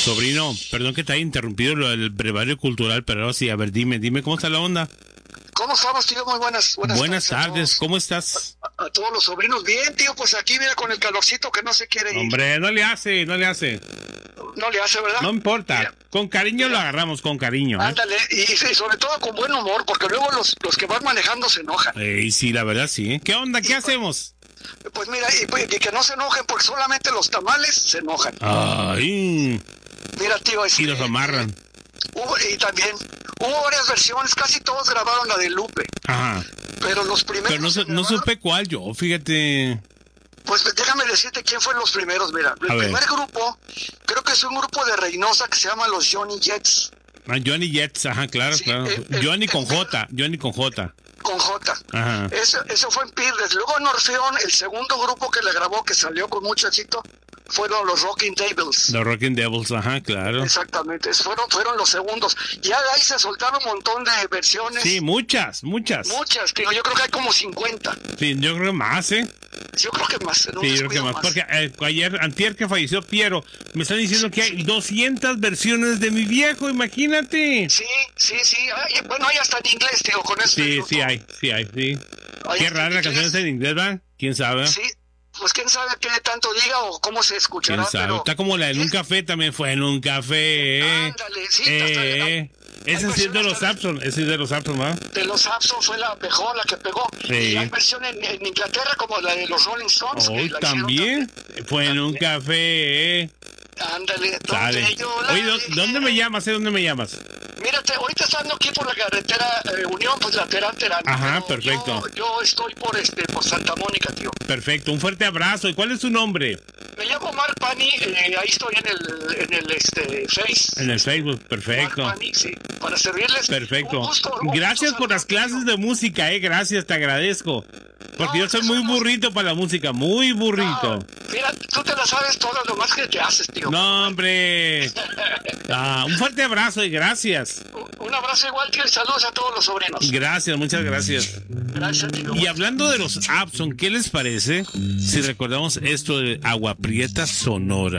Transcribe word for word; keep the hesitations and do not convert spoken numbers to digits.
Sobrino, perdón que te haya interrumpido lo del brevario cultural, pero ahora sí, a ver, dime, dime, ¿cómo está la onda? ¿Cómo estamos, tío? Muy buenas, buenas, buenas tardes, tardes. ¿cómo estás? A, a todos los sobrinos, bien, tío, pues aquí mira con el calorcito que no se quiere ir. Hombre, no le hace, no le hace. No le hace, ¿verdad? No importa, Mira, con cariño mira. lo agarramos, con cariño. ¿eh? Ándale, y, y sobre todo con buen humor, porque luego los, los que van manejando se enojan. Eh, sí, la verdad sí. ¿eh? ¿Qué onda? ¿Qué Y, hacemos? Pues mira, y, pues, y que no se enojen, porque solamente los tamales se enojan. Ay, Mira, tío, este, y los amarran. eh, hubo, y también hubo varias versiones, casi todos grabaron la de Lupe, Ajá. pero los primeros... Pero no, su- que no grabaron- supe cuál yo, fíjate. Pues déjame decirte quién fueron los primeros, mira. El A ver. primer grupo, creo que es un grupo de Reynosa que se llama los Johnny Jets, Ah, Johnny Jets, ajá, claro, Sí, claro. el- el- Johnny con el- J, Johnny con J. con J. Ajá. Eso, eso fue en Pirles. Luego en Orfeón, el segundo grupo que le grabó, que salió con mucho éxito, fueron los Rocking Devils. Los Rocking Devils, ajá, claro. Exactamente, fueron, fueron los segundos. Ya de ahí se soltaron un montón de versiones. Sí, muchas, muchas. Muchas, tío. Yo creo que hay como cincuenta. Sí, yo creo que más, ¿eh? Yo creo que más. No Sí, yo creo que descuido más. Porque eh, ayer, antier que falleció Piero, me están diciendo que hay doscientas versiones de mi viejo, imagínate. Sí, sí, sí. Ay, bueno, hay hasta en inglés, tío, con eso. te Sí, digo sí todo. hay, sí hay, sí. Hay Qué hasta rara en la canción inglés. es en inglés, ¿verdad? ¿Quién sabe? Sí, pues quién sabe qué tanto diga o cómo se escuchará. ¿Quién sabe? Pero Está como la de en un es- café también fue en un café, ¿eh? Ándale, sí, Eh, hasta- eh. Ese hay sí es de los versiones Sapson, ese es de los Sapson, ¿verdad? de los Abson fue la mejor, la que pegó. Sí. Y hay versión en, en Inglaterra como la de los Rolling Stones. que Hoy la hicieron también fue en un café, ¿eh? Ándale, Sale. donde yo la Oye, ¿dó- dejé. ¿dónde me llamas? ¿Eh? ¿Dónde me llamas? Mírate, ahorita estando aquí por la carretera eh, Unión, pues lateral Terán. Ajá, Pero perfecto. Yo, yo estoy por este por Santa Mónica, tío. Perfecto, un fuerte abrazo. ¿Y cuál es tu nombre? Me llamo Mark Pani, eh, ahí estoy en el, en el este, Face. En el Facebook, perfecto. Mark Pani, sí, para servirles. Perfecto. Un gusto, un Gracias gusto por las saludarte, clases tío. de música, eh. Gracias, te agradezco. Porque No, yo soy eso muy no- burrito para la música, muy burrito. No, mira, tú te la sabes todas, lo más que te haces, tío. No, hombre. Ah, un fuerte abrazo y gracias. Un abrazo igual, tío, y saludos a todos los sobrinos. Gracias, muchas gracias. Gracias, tío. Y hablando de los Abson, ¿qué les parece si recordamos esto de Agua Prieta Sonora?